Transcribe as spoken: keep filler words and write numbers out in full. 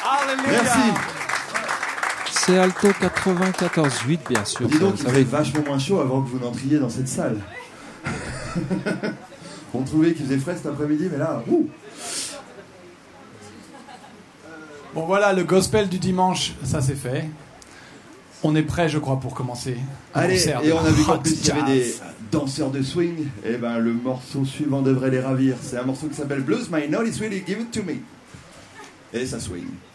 Merci. C'est alto quatre-vingt-quatorze huit, bien sûr. Dis donc, ça, il ça faisait va... vachement moins chaud avant que vous n'entriez dans cette salle. On trouvait qu'il faisait frais cet après-midi, mais là, ouh. Bon voilà, le gospel du dimanche, ça c'est fait. On est prêt, je crois, pour commencer. Allez, et on a vu qu'en plus il y avait des danseurs de swing. Et ben le morceau suivant devrait les ravir. C'est un morceau qui s'appelle Blues My Naughty Sweetie Give It To Me. Et ça swing.